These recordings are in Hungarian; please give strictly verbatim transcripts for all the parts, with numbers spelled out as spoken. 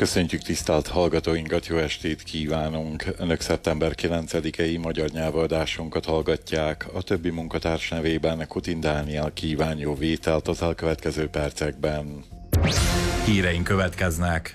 Köszöntjük tisztelt hallgatóinkat, jó estét kívánunk! Önök szeptember kilencedikei magyar nyelvadásunkat hallgatják. A többi munkatárs nevében Kutin Dániel kíván jó vételt az elkövetkező percekben. Híreink következnek.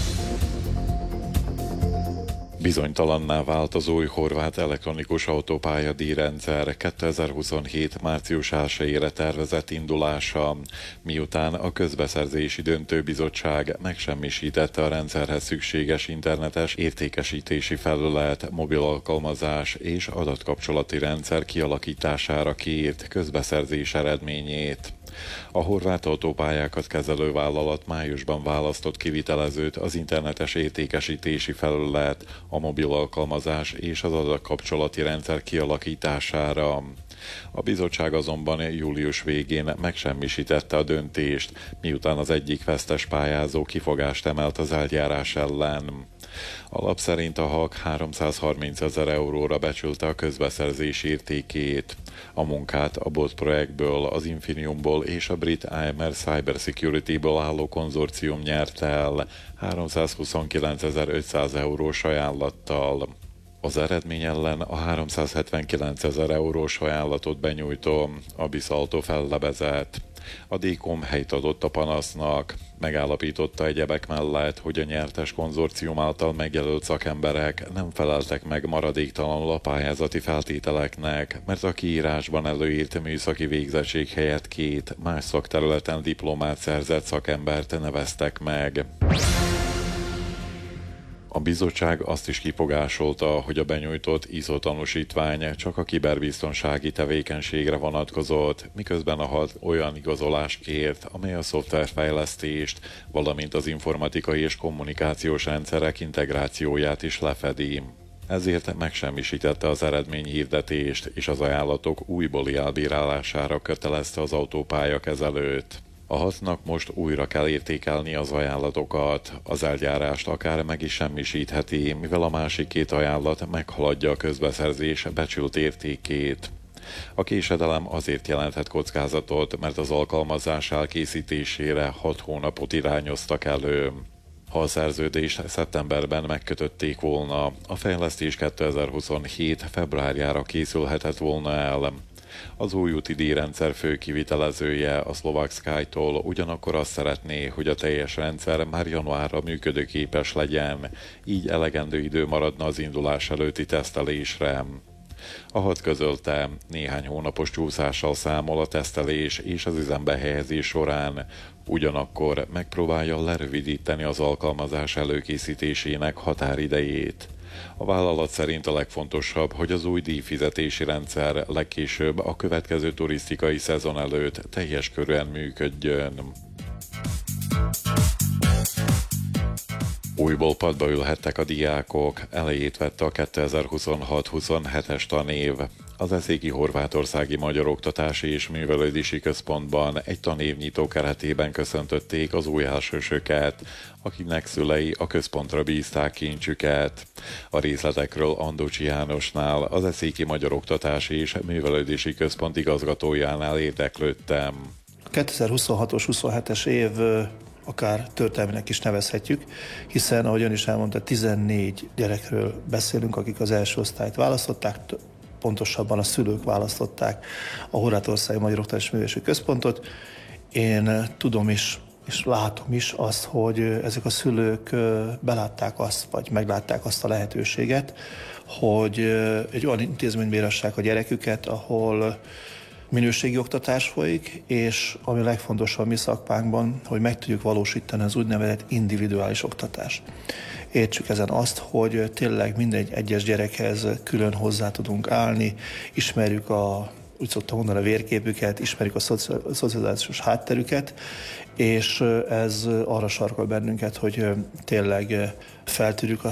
Bizonytalanná vált az új horvát elektronikus autópálya-díjrendszer kétezer-huszonhét. március elsejére tervezett indulása, miután a közbeszerzési döntőbizottság megsemmisítette a rendszerhez szükséges internetes értékesítési felület, mobil alkalmazás és adatkapcsolati rendszer kialakítására kiírt közbeszerzés eredményét. A horvát autópályákat kezelő vállalat májusban választott kivitelezőt az internetes értékesítési felület, a mobil alkalmazás és az adatkapcsolati rendszer kialakítására. A bizottság azonban július végén megsemmisítette a döntést, miután az egyik vesztes pályázó kifogást emelt az eljárás ellen. A lap szerint a hak háromszázharminc ezer euróra becsülte a közbeszerzés értékét. A munkát a BOT projektből, az Infiniumból és a brit á em er Cyber Security-ből álló konzorcium nyerte el háromszázhuszonkilencezer-ötszáz eurós ajánlattal. Az eredmény ellen a háromszázhetvenkilencezer eurós ajánlatot benyújtó a Bisalto fellebezett. A D-kom helyt adott a panasznak, megállapította egyebek mellett, hogy a nyertes konzorcium által megjelölt szakemberek nem feleltek meg maradéktalanul a pályázati feltételeknek, mert a kiírásban előírt műszaki végzettség helyett két más szakterületen diplomát szerzett szakembert neveztek meg. A bizottság azt is kifogásolta, hogy a benyújtott i es o tanúsítvány csak a kiberbiztonsági tevékenységre vonatkozott, miközben a hat olyan igazolást kért, amely a szoftverfejlesztést, valamint az informatikai és kommunikációs rendszerek integrációját is lefedi. Ezért megsemmisítette az eredményhirdetést, és az ajánlatok újbóli elbírálására kötelezte az autópályakezelőt. A hatnak most újra kell értékelni az ajánlatokat, az eljárást akár meg is semmisítheti, mivel a másik két ajánlat meghaladja a közbeszerzés becsült értékét. A késedelem azért jelenthet kockázatot, mert az alkalmazás elkészítésére hat hónapot irányoztak elő. Ha a szerződést szeptemberben megkötötték volna, a fejlesztés kétezer-huszonhét. februárjára készülhetett volna el. Az új úti díjrendszer fő kivitelezője, a Slovak Sky-tól ugyanakkor azt szeretné, hogy a teljes rendszer már januárra működőképes legyen, így elegendő idő maradna az indulás előtti tesztelésre. A hat közölte, néhány hónapos csúszással számol a tesztelés és az üzembe helyezés során, ugyanakkor megpróbálja lerövidíteni az alkalmazás előkészítésének határidejét. A vállalat szerint a legfontosabb, hogy az új díjfizetési rendszer legkésőbb a következő turisztikai szezon előtt teljes körűen működjön. Újból padba ülhettek a diákok, elejét vette a kétezer-huszonhat-huszonhetes tanév. Az Eszéki Horvátországi Magyar Oktatási és Művelődési Központban egy tanévnyitó keretében köszöntötték az új elsősöket, akiknek szülei a központra bízták kincsüket. A részletekről Andocsi Jánosnál, az Eszéki Magyar Oktatási és Művelődési Központ igazgatójánál érdeklődtem. A kétezer-huszonhatos huszonhetes év akár történelmének is nevezhetjük, hiszen, ahogy ön is elmondta, tizennégy gyerekről beszélünk, akik az első osztályt választották, pontosabban a szülők választották a Horvátországi Magyar Oktatási Művelési Központot. Én tudom is, és látom is azt, hogy ezek a szülők belátták azt, vagy meglátták azt a lehetőséget, hogy egy olyan intézménybe írassák a gyereküket, ahol minőségi oktatás folyik, és ami legfontosabb mi szakmánkban, hogy meg tudjuk valósítani az úgynevezett individuális oktatást. Értsük ezen azt, hogy tényleg mindegy egyes gyerekhez külön hozzá tudunk állni, ismerjük a, úgy szoktam mondani, a vérképüket, ismerjük a szocializációs hátterüket, és ez arra sarkal bennünket, hogy tényleg feltűrjük a